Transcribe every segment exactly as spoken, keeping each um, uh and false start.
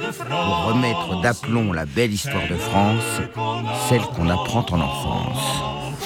pour remettre d'aplomb la belle histoire de France, celle qu'on apprend en enfance.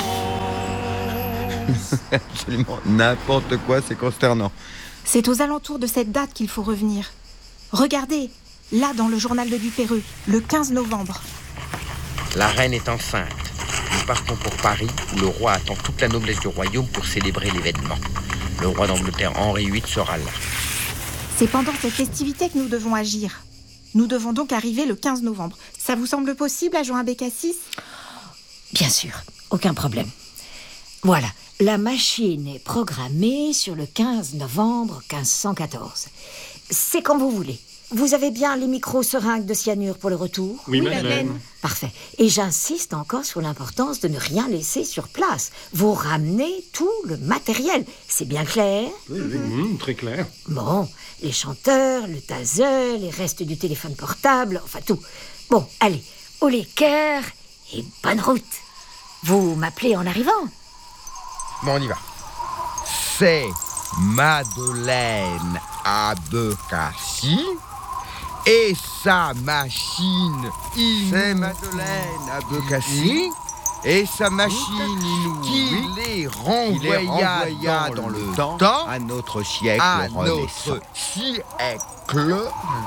Absolument n'importe quoi, c'est consternant. C'est aux alentours de cette date qu'il faut revenir. Regardez, là dans le journal de Duperreux, le quinze novembre. La reine est enceinte. Nous partons pour Paris, où le roi attend toute la noblesse du royaume pour célébrer l'événement. Le roi d'Angleterre Henri huit sera là. C'est pendant cette festivité que nous devons agir. Nous devons donc arriver le quinze novembre. Ça vous semble possible, adjoint Bécassis ? Bien sûr, aucun problème. Voilà, la machine est programmée sur le quinze novembre quinze cent quatorze. C'est quand vous voulez. Vous avez bien les micro-seringues de cyanure pour le retour ? Oui, oui madame. Parfait. Et j'insiste encore sur l'importance de ne rien laisser sur place. Vous ramenez tout le matériel. C'est bien clair ? Oui, oui, mmh, très clair. Bon, les chanteurs, le taser, les restes du téléphone portable, enfin tout. Bon, allez, au les cœurs et bonne route. Vous m'appelez en arrivant ? Bon, on y va. C'est Madeleine Abecassis et sa machine inouïe. C'est Madeleine Abecassis et sa machine inouïe qui les renvoya, qui les renvoya dans, dans le temps, temps à notre siècle à renaissant. Notre siècle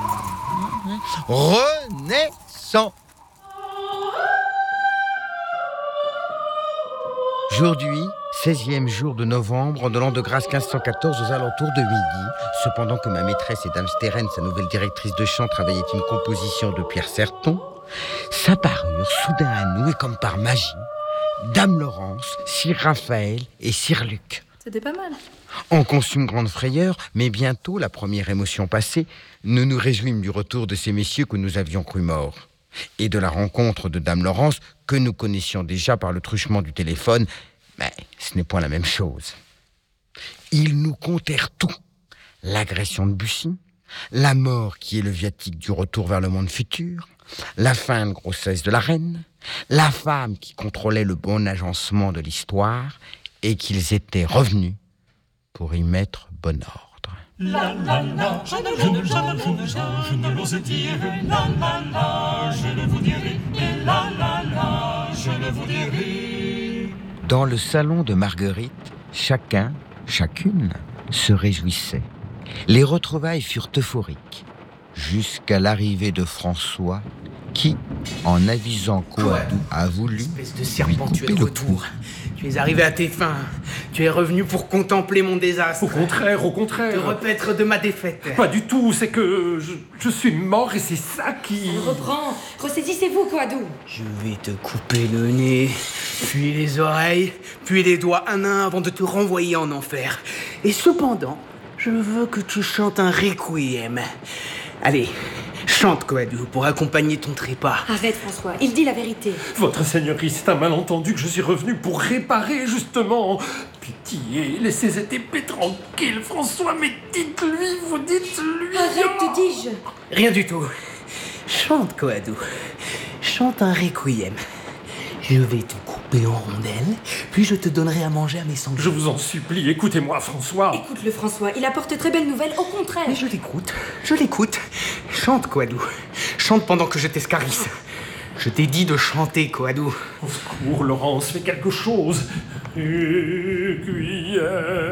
renaissant. Aujourd'hui, seizième jour de novembre, de l'an de grâce quinze cent quatorze, aux alentours de midi, cependant que ma maîtresse et Dame Steren, sa nouvelle directrice de chant, travaillaient une composition de Pierre Certon, s'apparurent soudain à nous, et comme par magie, Dame Laurence, Sir Raphaël et Sir Luc. C'était pas mal. On conçut une grande frayeur, mais bientôt, la première émotion passée, nous nous réjouîmes du retour de ces messieurs que nous avions cru morts, et de la rencontre de Dame Laurence, que nous connaissions déjà par le truchement du téléphone, mais ce n'est point la même chose. Ils nous contèrent tout. L'agression de Bussy, la mort qui est le viatique du retour vers le monde futur, la fin de grossesse de la reine, la femme qui contrôlait le bon agencement de l'histoire et qu'ils étaient revenus pour y mettre bon ordre. La la la, je ne, je ne, je ne, je ne, je ne l'ose dire. La la la, je ne vous dirai. Et la la la, je ne vous dirai. Dans le salon de Marguerite, chacun, chacune, se réjouissait. Les retrouvailles furent euphoriques, jusqu'à l'arrivée de François, qui, en avisant Coadou, a voulu espèce de serpent, lui tu es couper de le retour. cou. Tu es arrivé à tes fins. Tu es revenu pour contempler mon désastre. Au contraire, au contraire. Te repaître de ma défaite. Pas du tout, c'est que je, je suis mort et c'est ça qui... On reprend. Ressaisissez-vous, Coadou. Je vais te couper le nez, puis les oreilles, puis les doigts un à un avant de te renvoyer en enfer. Et cependant, je veux que tu chantes un requiem. Allez, chante, Coadou, pour accompagner ton trépas. Arrête, François, il dit la vérité. Votre seigneurie, c'est un malentendu que je suis revenu pour réparer, justement. Pitié, laissez cette épée tranquille, François, mais dites-lui, vous dites-lui. Arrête, te dis-je. Rien du tout. Chante, Coadou. Chante un requiem. Je vais te couper en rondelles, puis je te donnerai à manger à mes sangliers. Je vous en supplie, écoutez-moi, François. Écoute-le, François, il apporte très belles nouvelles, au contraire. Mais je l'écoute, je l'écoute. Chante, Coadou. Chante pendant que je t'escarisse. Je t'ai dit de chanter, Coadou. Au secours, Laurence, fais quelque chose. Requiem.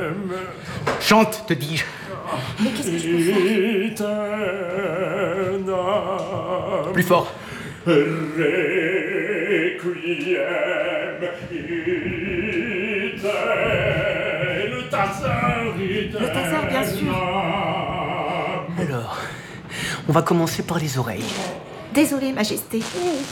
Chante, te dis-je. Mais qu'est-ce que je peux faire? Plus fort. Requiem. Le tasseur. Le tasseur, bien sûr. Alors, on va commencer par les oreilles. Désolée, Majesté.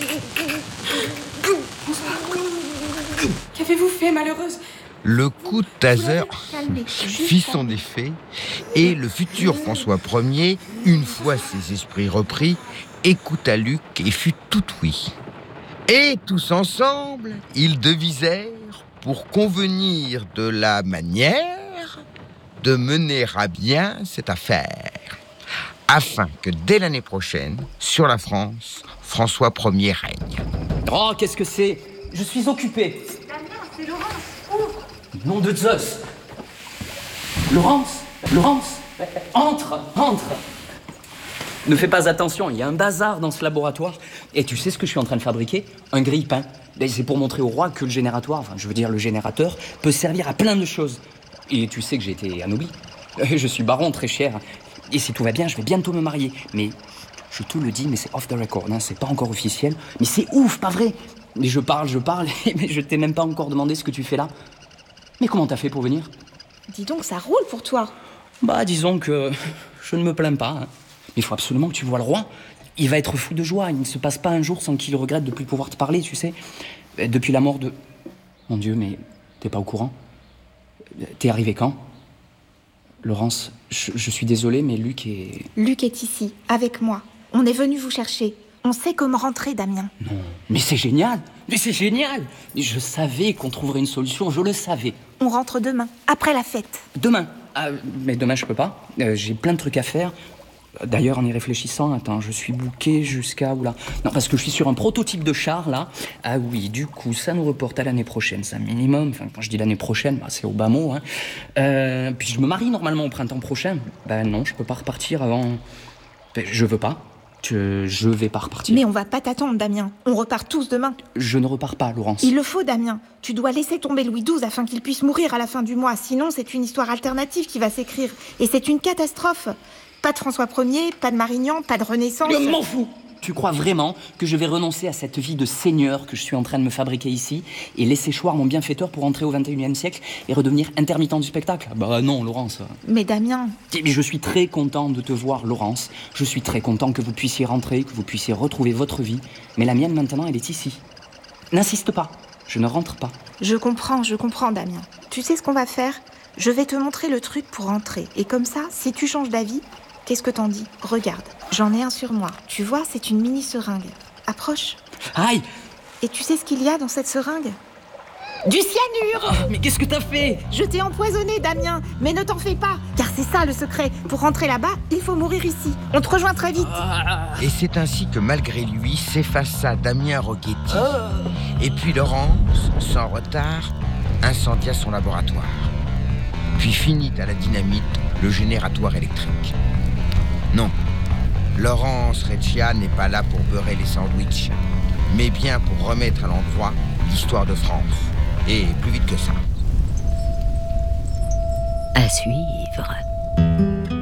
Qu'avez-vous fait, malheureuse? Le coup de taser Calmez, fit son effet et le futur François Ier, une fois ses esprits repris, écouta Luc et fut tout oui. Et tous ensemble, ils devisèrent, pour convenir de la manière, de mener à bien cette affaire, afin que dès l'année prochaine, sur la France, François Ier règne. Oh, qu'est-ce que c'est? Je suis occupé. Damien, c'est Laurence. Ouvre. Nom de Zeus. Laurence, Laurence, entre, entre. Ne fais pas attention, il y a un bazar dans ce laboratoire. Et tu sais ce que je suis en train de fabriquer? Un grille-pain. C'est pour montrer au roi que le génératoire, enfin je veux dire le générateur, peut servir à plein de choses. Et tu sais que j'ai été anobli. Je suis baron très cher. Et si tout va bien, je vais bientôt me marier. Mais je te le dis, mais c'est off the record, hein, c'est pas encore officiel. Mais c'est ouf, pas vrai? Mais je parle, je parle, mais je t'ai même pas encore demandé ce que tu fais là. Mais comment t'as fait pour venir? Dis donc, ça roule pour toi. Bah, disons que je ne me plains pas. Hein. Mais il faut absolument que tu vois le roi. Il va être fou de joie. Il ne se passe pas un jour sans qu'il regrette de plus pouvoir te parler, tu sais. Depuis la mort de... Mon Dieu, mais t'es pas au courant? T'es arrivé quand? Laurence, je, je suis désolé, mais Luc est... Luc est ici, avec moi. On est venu vous chercher. On sait comment rentrer, Damien. Non, mais c'est génial. Mais c'est génial. Je savais qu'on trouverait une solution, je le savais. On rentre demain, après la fête. Demain? Ah, mais demain, je peux pas. Euh, j'ai plein de trucs à faire. D'ailleurs, en y réfléchissant, attends, je suis booké jusqu'à où là? Non, parce que je suis sur un prototype de char, là. Ah oui, du coup, ça nous reporte à l'année prochaine, c'est un minimum. Enfin, quand je dis l'année prochaine, bah, c'est au bas mot, hein. Euh, puis je me marie normalement au printemps prochain. Ben non, je peux pas repartir avant... Ben, je veux pas. Je, je vais pas repartir. Mais on va pas t'attendre, Damien. On repart tous demain. Je ne repars pas, Laurence. Il le faut, Damien. Tu dois laisser tomber Louis douze afin qu'il puisse mourir à la fin du mois. Sinon, c'est une histoire alternative qui va s'écrire. Et c'est une catastrophe. Pas de François Ier, pas de Marignan, pas de Renaissance. Je m'en fous. Tu crois vraiment que je vais renoncer à cette vie de seigneur que je suis en train de me fabriquer ici et laisser choir mon bienfaiteur pour entrer au vingt et unième siècle et redevenir intermittent du spectacle? Bah non, Laurence. Mais Damien... Mais je suis très content de te voir, Laurence. Je suis très content que vous puissiez rentrer, que vous puissiez retrouver votre vie. Mais la mienne, maintenant, elle est ici. N'insiste pas. Je ne rentre pas. Je comprends, je comprends, Damien. Tu sais ce qu'on va faire? Je vais te montrer le truc pour rentrer. Et comme ça, si tu changes d'avis... Qu'est-ce que t'en dis? Regarde, j'en ai un sur moi. Tu vois, c'est une mini-seringue. Approche. Aïe! Et tu sais ce qu'il y a dans cette seringue? Du cyanure! Oh, mais qu'est-ce que t'as fait? Je t'ai empoisonné, Damien. Mais ne t'en fais pas, car c'est ça le secret. Pour rentrer là-bas, il faut mourir ici. On te rejoint très vite. Et c'est ainsi que malgré lui s'effaça Damien Roghetti. Et puis Laurence, sans retard, incendia son laboratoire. Puis finit à la dynamite le génératoire électrique. Non, Laurence Recchia n'est pas là pour beurrer les sandwichs, mais bien pour remettre à l'endroit l'histoire de France. Et plus vite que ça. À suivre.